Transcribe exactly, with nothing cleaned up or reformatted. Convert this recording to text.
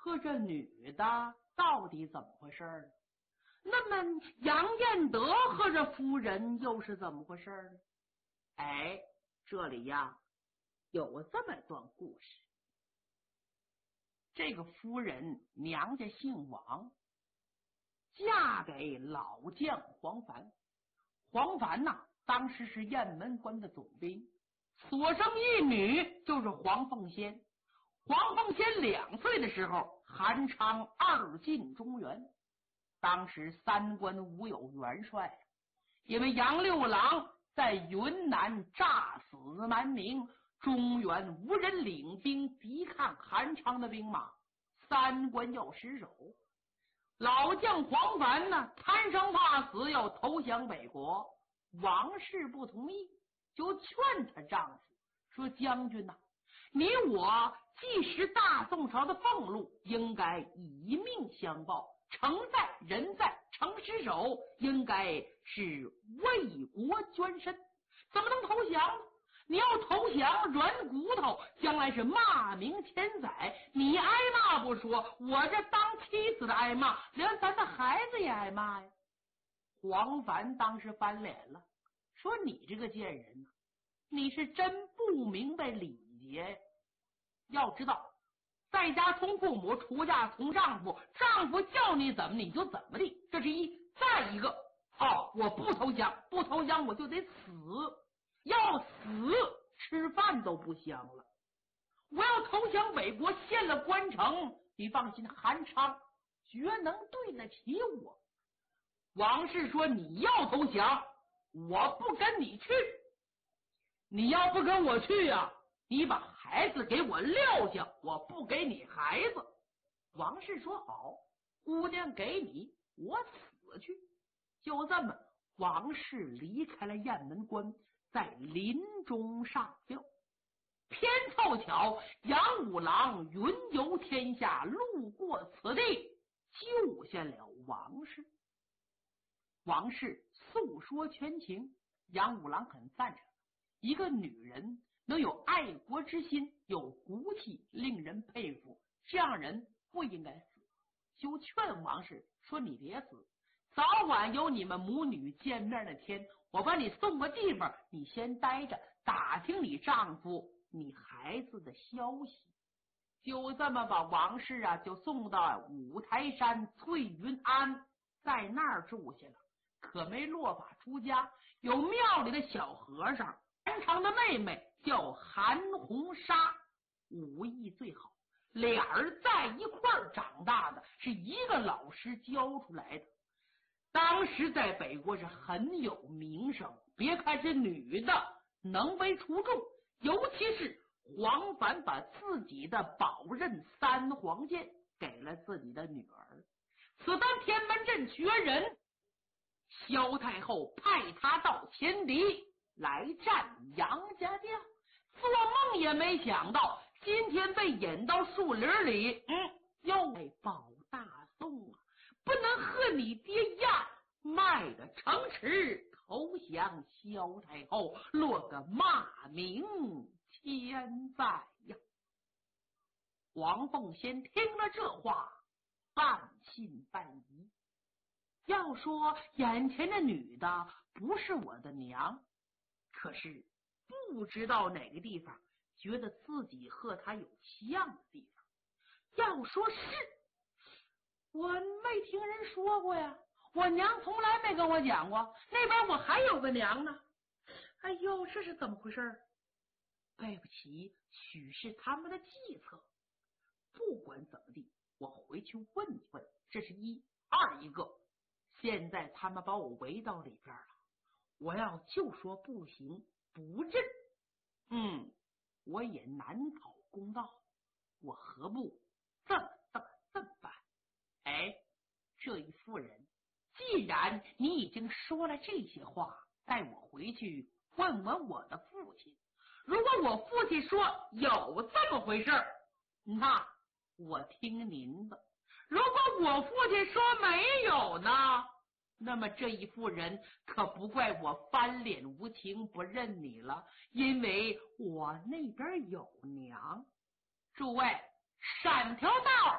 和这女的到底怎么回事呢？那么杨彦德和这夫人又是怎么回事呢？哎，这里呀有这么一段故事。这个夫人娘家姓王，嫁给老将黄凡。黄凡呐，当时是雁门关的总兵，所生一女就是黄凤仙。黄凤仙两岁的时候，韩昌二进中原。当时三关无有元帅，因为杨六郎在云南诈死蛮民，中原无人领兵抵抗韩昌的兵马，三关要失守。老将黄凡呢，贪生怕死，要投降北国。王氏不同意，就劝他丈夫说：“将军呐、啊，你我既是大宋朝的俸禄，应该以命相报。城在人在，城失守，应该是为国捐身，怎么能投降呢？你要投降，软骨头，将来是骂名千载。你挨骂不说，我这当妻子的挨骂，连咱的孩子也挨骂呀。”黄凡当时翻脸了，说：“你这个贱人啊，你是真不明白礼节。要知道，在家从父母，出嫁从丈夫，丈夫叫你怎么你就怎么地，这是一。再一个，哦，我不投降，不投降我就得死，要死吃饭都不香了。我要投降北国，陷了关城，你放心，韩昌绝能对得起我。”王氏说：“你要投降，我不跟你去。你要不跟我去呀、啊，你把孩子给我撂下，我不给你孩子。”王氏说：“好，姑娘给你，我死去。”就这么，王氏离开了雁门关，在林中上吊。偏凑巧，杨五郎云游天下，路过此地，救下了王氏。王氏诉说全情，杨五郎很赞成。一个女人能有爱国之心，有骨气，令人佩服，这样人不应该死。就劝王氏说：“你别死，早晚有你们母女见面的天，我把你送个地方，你先待着，打听你丈夫你孩子的消息。”就这么把王氏啊就送到五台山翠云庵，在那儿住下了。可没落发出家，有庙里的小和尚，韩昌的妹妹叫韩红纱，武艺最好，俩人在一块儿长大的，是一个老师教出来的。当时在北国是很有名声，别看是女的能为出众，尤其是黄凡把自己的宝刃三黄剑给了自己的女儿。此番天门阵绝人，萧太后派他到前敌来战杨家将，做梦也没想到今天被引到树林里，嗯，又被保大宋啊，不能和你爹样，卖个城池投降萧太后，落个骂名千载呀。黄凤仙听了这话，半信半疑。要说眼前的女的不是我的娘，可是不知道哪个地方觉得自己和她有像的地方。要说是，我没听人说过呀，我娘从来没跟我讲过，那边我还有个娘呢。哎呦，这是怎么回事？对不起，许是他们的计策。不管怎么地，我回去问一问，这是一。二一个，现在他们把我围到里边了，我要就说不行不认，嗯，我也难讨公道，我何不这么这么这么办？哎，这一妇人，既然你已经说了这些话，带我回去问问我的父亲。如果我父亲说有这么回事，那我听您的。如果我父亲说没有呢，那么这一妇人可不怪我翻脸无情不认你了，因为我那边有娘。诸位，闪条道